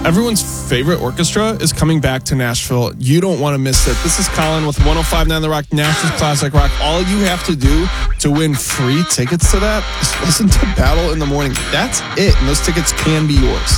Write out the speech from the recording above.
Everyone's favorite orchestra is coming back to Nashville. You don't want to miss it. This is Colin with 105.9 The Rock, Nashville's Classic Rock. All you have to do to win free tickets to that is listen to Battle in the Morning. That's it, and those tickets can be yours.